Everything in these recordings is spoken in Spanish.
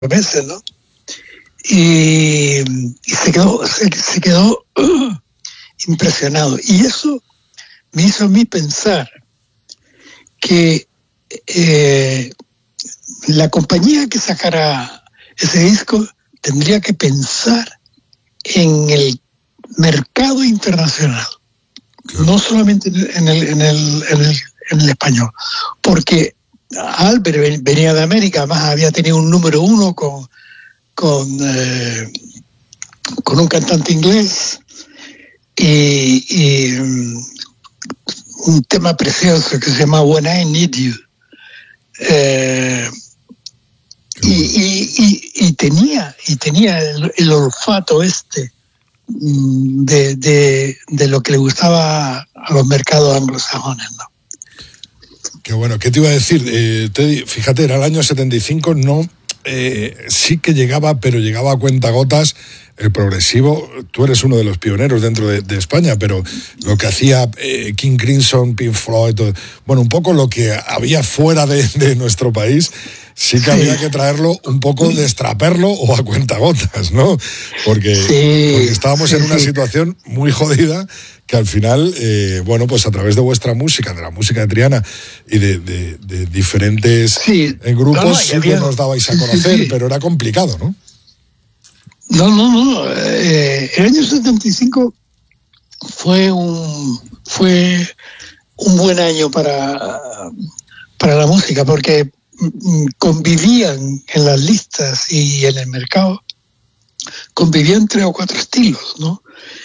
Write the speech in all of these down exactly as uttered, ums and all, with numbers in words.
meses, ¿no? Y, y se quedó, se, se quedó uh, impresionado. Y eso me hizo a mí pensar que eh, la compañía que sacara ese disco tendría que pensar en el mercado internacional, no solamente en el, en el, en el, en el español, porque Albert venía de América, además había tenido un número uno con con, eh, con un cantante inglés y, y um, un tema precioso que se llama When I Need You. Eh, y, y, y, y tenía y tenía el, el olfato este de, de, de lo que le gustaba a los mercados anglosajones, ¿no? Qué bueno. ¿Qué te iba a decir? Eh, Teddy, fíjate, era el año setenta y cinco, no... Eh, sí que llegaba, pero llegaba a cuentagotas el progresivo. Tú eres uno de los pioneros dentro de, de España, pero lo que hacía eh, King Crimson, Pink Floyd, todo, bueno, un poco lo que había fuera de, de nuestro país, sí que sí. Había que traerlo un poco, destraperlo o a cuentagotas, ¿no? Porque, sí, porque estábamos sí, en una sí. situación muy jodida que al final, eh, bueno, pues a través de vuestra música, de la música de Triana y de, de, de diferentes sí. grupos, no, no, sí había... que nos dabais a conocer, sí, sí. pero era complicado, ¿no? No, no, no. Eh, el año setenta y cinco fue un fue un buen año para, para la música, porque convivían en las listas y en el mercado, convivían tres o cuatro estilos, ¿no?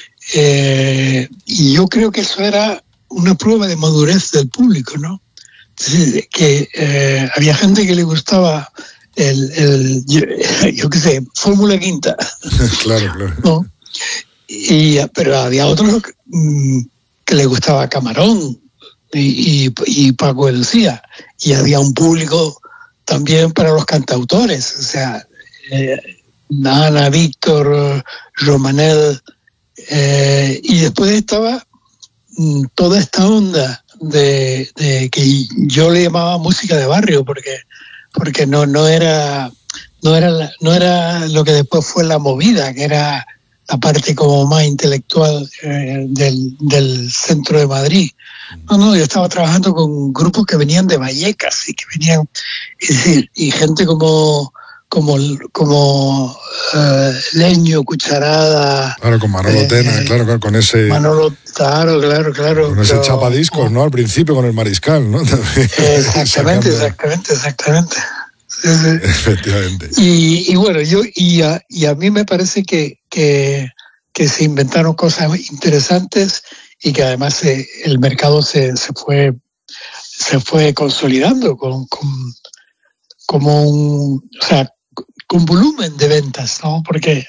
Eh, y yo creo que eso era una prueba de madurez del público, ¿no? Entonces, que eh, había gente que le gustaba el, el yo, yo qué sé, Fórmula Quinta. Claro, claro. ¿No? Y, pero había otros mm, que le gustaba Camarón y, y, y Paco de Lucía. Y había un público también para los cantautores, o sea, eh, Ana, Víctor, Romanel, eh, y después estaba mm, toda esta onda de, de que yo le llamaba música de barrio, porque porque no no era no era la, no era lo que después fue la movida, que era la parte como más intelectual eh, del, del centro de Madrid. No, no, yo estaba trabajando con grupos que venían de Vallecas y que venían, es decir, y gente como como como uh, Leño, Cucharada. Claro, con Manolo eh, Tena, claro, claro, con ese... Manolo, claro, claro, claro. Con ese pero, chapadiscos, oh, ¿no? Al principio con el Mariscal, ¿no? Exactamente, exactamente, exactamente. Sí, sí. Efectivamente. Y, y bueno, yo y a, y a mí me parece que, que, que se inventaron cosas interesantes y que además se, el mercado se, se fue se fue consolidando con, con como un, o sea, con volumen de ventas, ¿no? Porque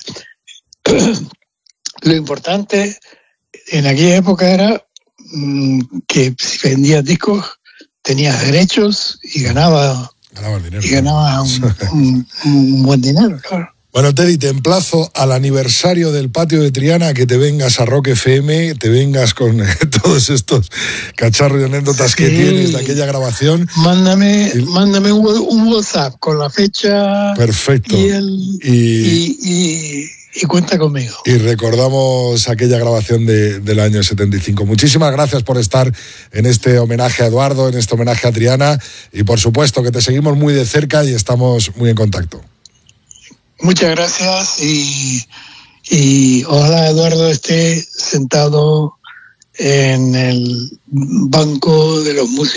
lo importante en aquella época era mmm, que si vendías discos tenías derechos y ganaba, ganaba dinero, y ganaba un, un, un buen dinero, claro. Bueno, Teddy, te emplazo al aniversario del Patio de Triana, que te vengas a Rock F M, te vengas con eh, todos estos cacharros y anécdotas sí. que tienes de aquella grabación. Mándame, y... mándame un, un WhatsApp con la fecha. Perfecto. Y, el, y... y, y, y cuenta conmigo. Y recordamos aquella grabación de, del año setenta y cinco. Muchísimas gracias por estar en este homenaje a Eduardo, en este homenaje a Triana, y por supuesto que te seguimos muy de cerca y estamos muy en contacto. Muchas gracias y, y ojalá Eduardo esté sentado en el banco de los músicos